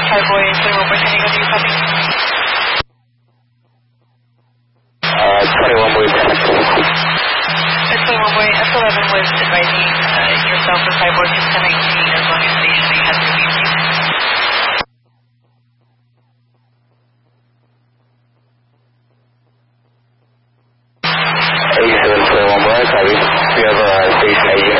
Highboy 21 Boy, can you go to your copy? 21 Boy, 10. 21 Boy, S11 was advising yourself as Highboy to 1019 as long as stationing has to be used. 87 21 Boy, copy. We have station 80.